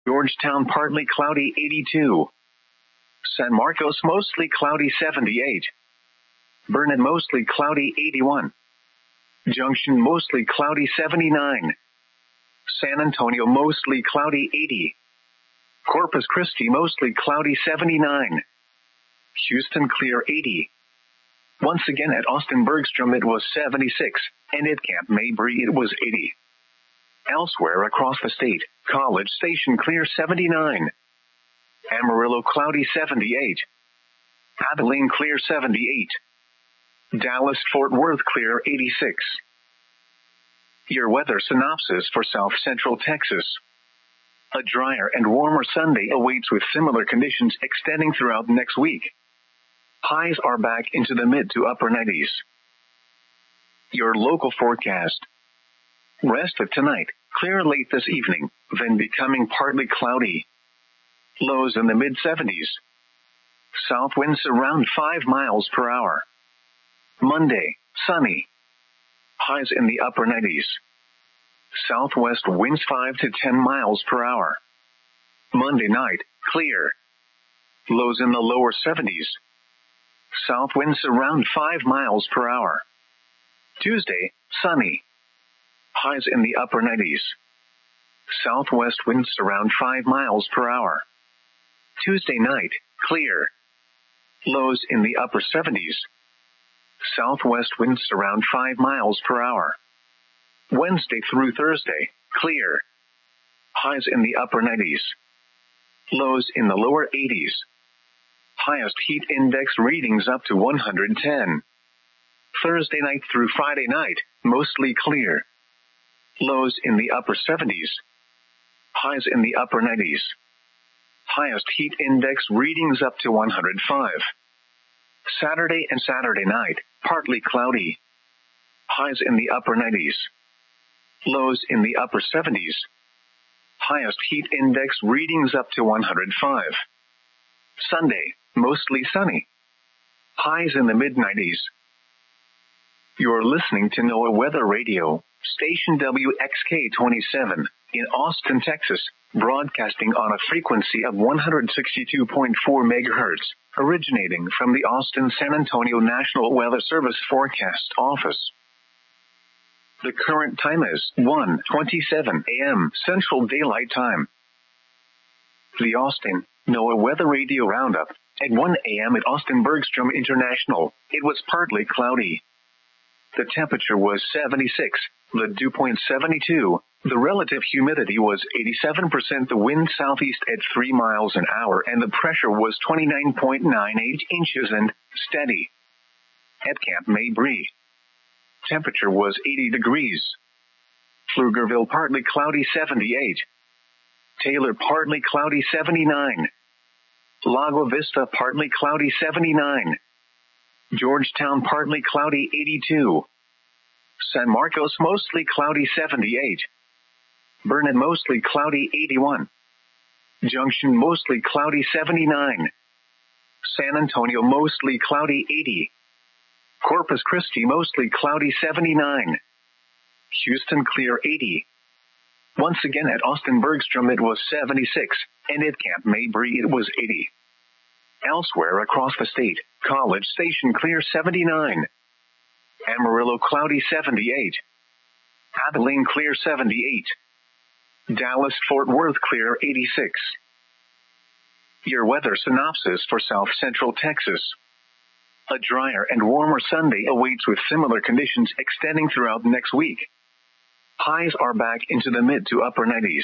Georgetown partly cloudy 82. San Marcos mostly cloudy 78. Burnet mostly cloudy 81. Junction mostly cloudy 79. San Antonio mostly cloudy 80. Corpus Christi mostly cloudy 79. Houston clear 80. Once again at Austin Bergstrom it was 76, and at Camp Mabry it was 80. Elsewhere across the state, College Station clear 79. Amarillo cloudy 78. Abilene clear 78. Dallas Fort Worth clear 86. Your weather synopsis for South Central Texas. A drier and warmer Sunday awaits with similar conditions extending throughout next week. Highs are back into the mid to upper 90s. Your local forecast. Rest of tonight, clear late this evening, then becoming partly cloudy. Lows in the mid-70s. South winds around 5 miles per hour. Monday, sunny. Highs in the upper 90s. Southwest winds 5 to 10 miles per hour. Monday night, clear. Lows in the lower 70s. South winds around 5 miles per hour. Tuesday, sunny. Highs in the upper 90s. Southwest winds around 5 miles per hour. Tuesday night, clear. Lows in the upper 70s. Southwest winds around 5 miles per hour. Wednesday through Thursday, clear. Highs in the upper 90s. Lows in the lower 80s. Highest heat index readings up to 110. Thursday night through Friday night, mostly clear. Lows in the upper 70s. Highs in the upper 90s. Highest heat index readings up to 105. Saturday and Saturday night, partly cloudy. Highs in the upper 90s. Lows in the upper 70s. Highest heat index readings up to 105. Sunday, mostly sunny. Highs in the mid-90s. You're listening to NOAA Weather Radio, station WXK-27, in Austin, Texas, broadcasting on a frequency of 162.4 megahertz, originating from the Austin-San Antonio National Weather Service Forecast Office. The current time is 1:27 a.m. Central Daylight Time. The Austin NOAA Weather Radio Roundup. At 1 a.m. at Austin Bergstrom International, it was partly cloudy. The temperature was 76, the dew point 72, the relative humidity was 87%, the wind southeast at 3 miles an hour, and the pressure was 29.98 inches and steady. At Camp Mabry, temperature was 80 degrees. Pflugerville partly cloudy 78. Taylor partly cloudy 79. Lago Vista partly cloudy 79. Georgetown partly cloudy 82. San Marcos mostly cloudy 78. Burnet mostly cloudy 81. Junction mostly cloudy 79. San Antonio mostly cloudy 80. Corpus Christi mostly cloudy 79. Houston clear 80. Once again at Austin Bergstrom it was 76, and at Camp Mabry it was 80. Elsewhere across the state, College Station clear 79. Amarillo cloudy 78. Abilene clear 78. Dallas Fort Worth clear 86. Your weather synopsis for South Central Texas. A drier and warmer Sunday awaits with similar conditions extending throughout next week. Highs are back into the mid to upper 90s.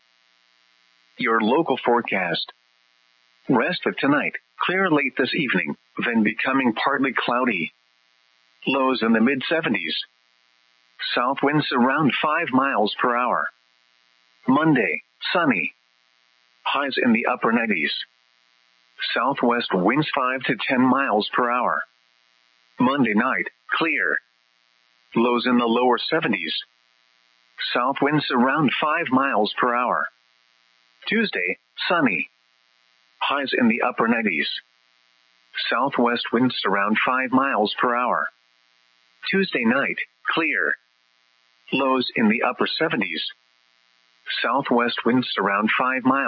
Your local forecast. Rest of tonight, clear late this evening, then becoming partly cloudy. Lows in the mid-70s. South winds around 5 miles per hour. Monday, sunny. Highs in the upper 90s. Southwest winds 5 to 10 miles per hour. Monday night, clear. Lows in the lower 70s. South winds around 5 miles per hour. Tuesday, sunny. Highs in the upper 90s. Southwest winds around 5 miles per hour. Tuesday night, clear. Lows in the upper 70s. Southwest winds around 5 miles.